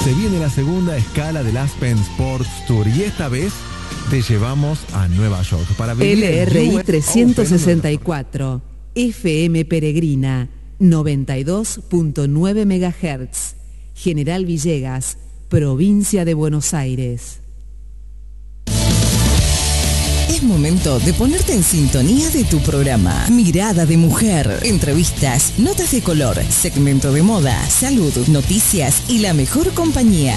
Se viene la segunda escala del Aspen Sports Tour y esta vez te llevamos a Nueva York para vivir LRI 364, FM Peregrina, 92.9 MHz, General Villegas, provincia de Buenos Aires. Es momento de ponerte en sintonía de tu programa. Mirada de Mujer. Entrevistas, notas de color, segmento de moda, salud, noticias y la mejor compañía.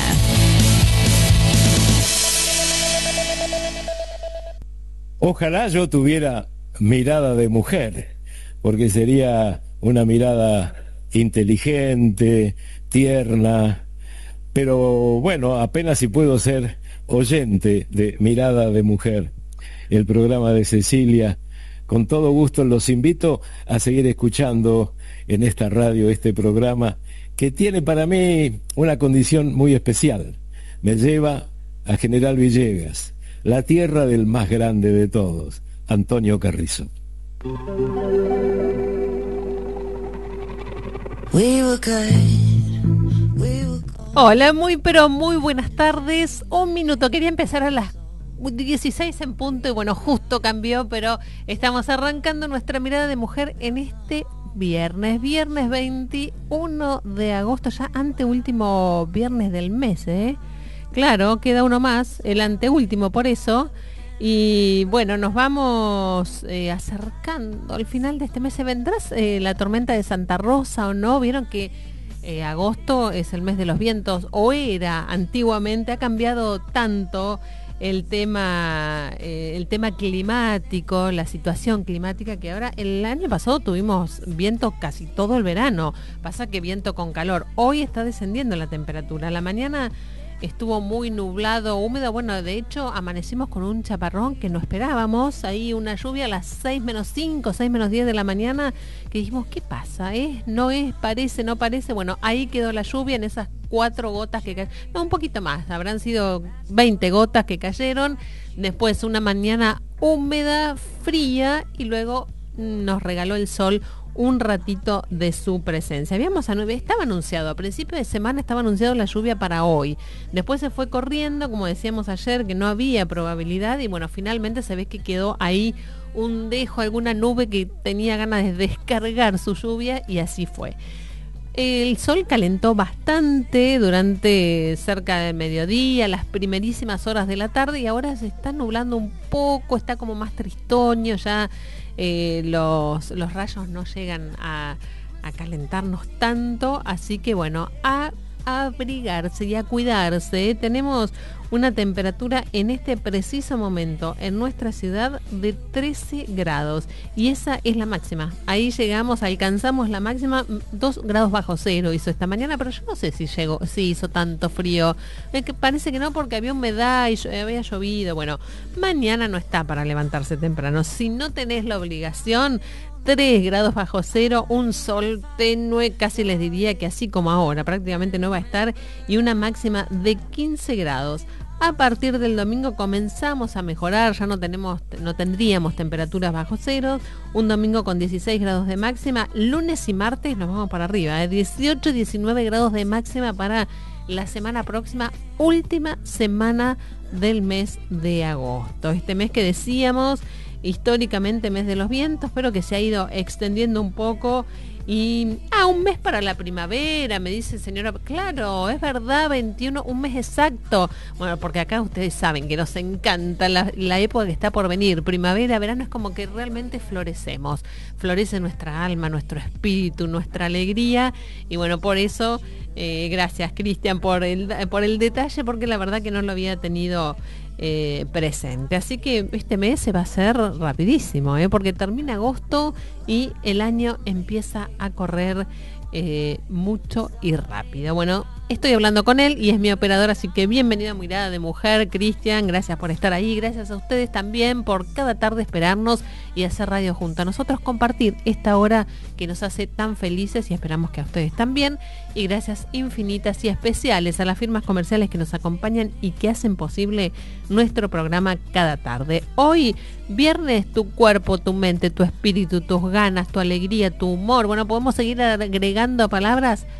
Ojalá yo tuviera mirada de mujer, porque sería una mirada inteligente, tierna, pero bueno, apenas si puedo ser oyente de Mirada de Mujer, el programa de Cecilia. Con todo gusto los invito a seguir escuchando en esta radio este programa que tiene para mí una condición muy especial. Me lleva a General Villegas, la tierra del más grande de todos, Antonio Carrizo. Hola, pero muy buenas tardes. Un minuto, quería empezar a las 16 en punto y bueno, justo cambió, pero estamos arrancando nuestra mirada de mujer en este viernes 21 de agosto, ya anteúltimo viernes del mes, Claro, queda uno más, el anteúltimo por eso. Y bueno, nos vamos acercando al final de este mes. ¿Se vendrá la tormenta de Santa Rosa o no? Vieron que agosto es el mes de los vientos, o era antiguamente, ha cambiado tanto el tema climático, la situación climática, que ahora, el año pasado tuvimos viento casi todo el verano. Pasa que viento con calor. Hoy está descendiendo la temperatura. La mañana estuvo muy nublado, húmedo. Bueno, de hecho, amanecimos con un chaparrón que no esperábamos. Ahí una lluvia a las 6 menos 5, 6 menos 10 de la mañana, que dijimos, ¿qué pasa? ¿No es? ¿Parece? ¿No parece? Bueno, ahí quedó la lluvia en esas 4 gotas que cayeron. No, un poquito más. Habrán sido 20 gotas que cayeron. Después una mañana húmeda, fría, y luego nos regaló el sol un ratito de su presencia. Estaba anunciado, a principio de semana estaba anunciado la lluvia para hoy. Después se fue corriendo, como decíamos ayer, que no había probabilidad, y bueno, finalmente se ve que quedó ahí un dejo, alguna nube que tenía ganas de descargar su lluvia, y así fue. El sol calentó bastante durante cerca del mediodía, las primerísimas horas de la tarde, y ahora se está nublando un poco, está como más tristonio, ya los rayos no llegan a calentarnos tanto, así que bueno, a abrigarse y a cuidarse. Tenemos una temperatura en este preciso momento en nuestra ciudad de 13 grados y esa es la máxima. Ahí alcanzamos la máxima. 2 grados bajo cero hizo esta mañana, pero yo no sé si hizo tanto frío. Parece que no, porque había humedad y había llovido. Bueno, mañana no está para levantarse temprano. Si no tenés la obligación, 3 grados bajo cero, un sol tenue, casi les diría que así como ahora, prácticamente no va a estar, y una máxima de 15 grados. A partir del domingo comenzamos a mejorar, ya no tendríamos temperaturas bajo cero, un domingo con 16 grados de máxima, lunes y martes nos vamos para arriba, 18, 19 grados de máxima para la semana próxima, última semana del mes de agosto. Este mes que decíamos, históricamente mes de los vientos, pero que se ha ido extendiendo un poco, y un mes para la primavera, me dice señora. Claro, es verdad, 21, un mes exacto. Bueno, porque acá ustedes saben que nos encanta la época que está por venir, primavera, verano, es como que realmente florecemos, florece nuestra alma, nuestro espíritu, nuestra alegría, y bueno, por eso gracias Cristian por el detalle, porque la verdad que no lo había tenido presente. Así que este mes se va a hacer rapidísimo, porque termina agosto y el año empieza a correr mucho y rápido. Bueno, estoy hablando con él y es mi operador, así que bienvenido a Mirada de Mujer, Cristian. Gracias por estar ahí, gracias a ustedes también por cada tarde esperarnos y hacer radio junto a nosotros, compartir esta hora que nos hace tan felices, y esperamos que a ustedes también. Y gracias infinitas y especiales a las firmas comerciales que nos acompañan y que hacen posible nuestro programa cada tarde. Hoy, viernes, tu cuerpo, tu mente, tu espíritu, tus ganas, tu alegría, tu humor. Bueno, podemos seguir agregando palabras.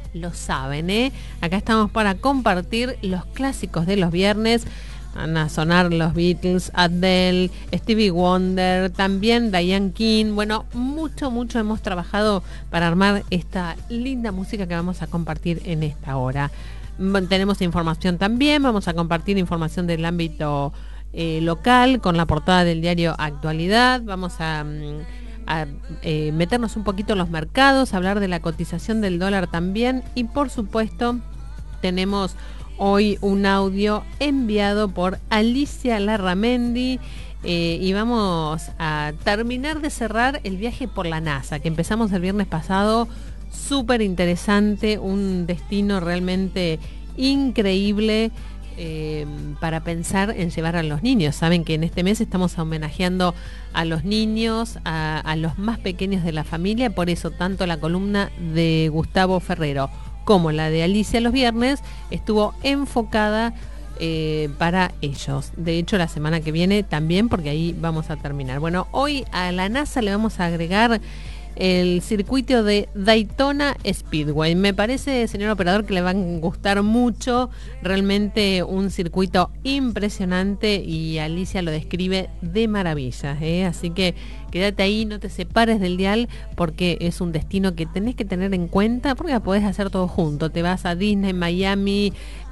lo saben, ¿eh? Acá estamos para compartir los clásicos de los viernes. Van a sonar los Beatles, Adele, Stevie Wonder, también Diane King. Bueno, mucho hemos trabajado para armar esta linda música que vamos a compartir en esta hora. Tenemos información también, vamos a compartir información del ámbito local con la portada del diario Actualidad. Vamos a meternos un poquito en los mercados, hablar de la cotización del dólar también, y por supuesto tenemos hoy un audio enviado por Alicia Larramendi y vamos a terminar de cerrar el viaje por la NASA que empezamos el viernes pasado. Súper interesante, un destino realmente increíble para pensar en llevar a los niños. Saben que en este mes estamos homenajeando a los niños, a los más pequeños de la familia, por eso tanto la columna de Gustavo Ferrero como la de Alicia los viernes estuvo enfocada para ellos. De hecho, la semana que viene también, porque ahí vamos a terminar. Bueno, hoy a la NASA le vamos a agregar el circuito de Daytona Speedway. Me parece, señor operador, que le va a gustar mucho. Realmente un circuito impresionante y Alicia lo describe de maravilla, ¿eh? Así que quédate ahí, no te separes del dial, porque es un destino que tenés que tener en cuenta, porque la podés hacer todo junto. Te vas a Disney, Miami,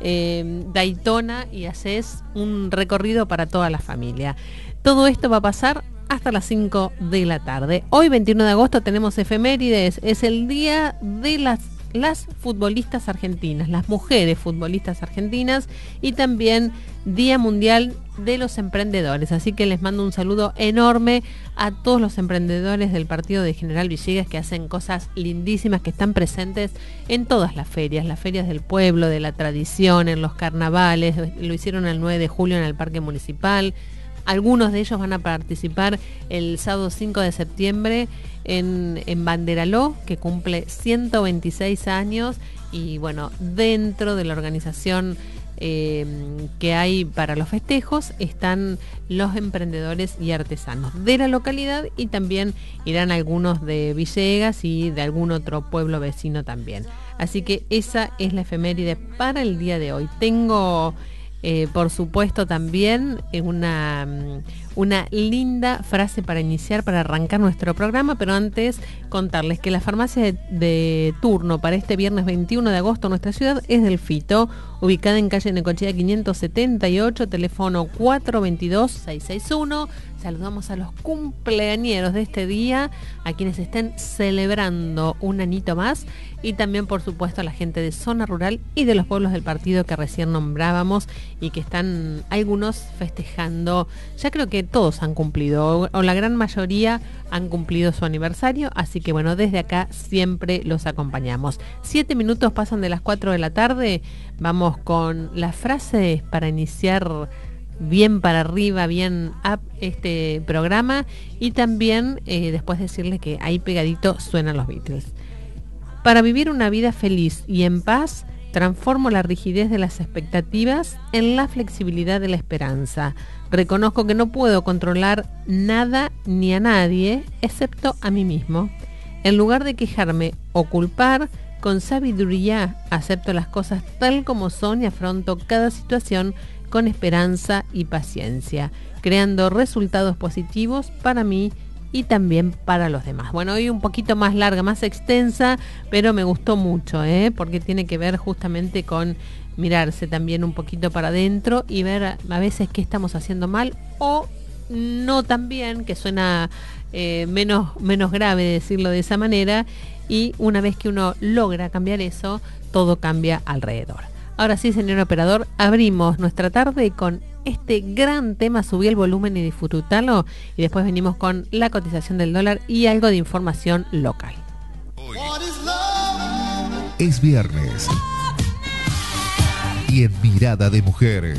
Daytona y haces un recorrido para toda la familia. Todo esto va a pasar hasta las 5 de la tarde. Hoy, 21 de agosto, tenemos efemérides. Es el día de las futbolistas argentinas, las mujeres futbolistas argentinas, y también Día Mundial de los Emprendedores. Así que les mando un saludo enorme a todos los emprendedores del partido de General Villegas que hacen cosas lindísimas, que están presentes en todas las ferias del pueblo, de la tradición, en los carnavales. Lo hicieron el 9 de julio en el Parque Municipal. Algunos de ellos van a participar el sábado 5 de septiembre en Banderaló, que cumple 126 años. Y bueno, dentro de la organización que hay para los festejos están los emprendedores y artesanos de la localidad, y también irán algunos de Villegas y de algún otro pueblo vecino también. Así que esa es la efeméride para el día de hoy. Tengo por supuesto también una linda frase para iniciar, para arrancar nuestro programa, pero antes contarles que la farmacia de turno para este viernes 21 de agosto en nuestra ciudad es del Fito, ubicada en calle Necochea 578, teléfono 422-661. Saludamos a los cumpleañeros de este día, a quienes estén celebrando un añito más, y también por supuesto a la gente de zona rural y de los pueblos del partido que recién nombrábamos y que están algunos festejando. Ya creo que todos han cumplido, o la gran mayoría han cumplido su aniversario, así que bueno, desde acá siempre los acompañamos. 7 minutos pasan de las 4 de la tarde, vamos con las frases para iniciar bien para arriba, bien up este programa, y también después decirles que ahí pegadito suenan los Beatles. Para vivir una vida feliz y en paz, transformo la rigidez de las expectativas en la flexibilidad de la esperanza. Reconozco que no puedo controlar nada ni a nadie, excepto a mí mismo. En lugar de quejarme o culpar, con sabiduría acepto las cosas tal como son y afronto cada situación con esperanza y paciencia, creando resultados positivos para mí y también para los demás. Bueno, hoy un poquito más larga, más extensa, pero me gustó mucho, porque tiene que ver justamente con mirarse también un poquito para adentro y ver a veces qué estamos haciendo mal o no tan bien, que suena menos grave decirlo de esa manera, y una vez que uno logra cambiar eso, todo cambia alrededor. Ahora sí, señor operador, abrimos nuestra tarde con este gran tema. Subí el volumen y disfrútalo, y después venimos con la cotización del dólar y algo de información local. Hoy es viernes y en Mirada de Mujer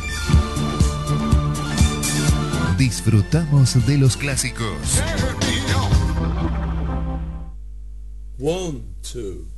disfrutamos de los clásicos. 1, 2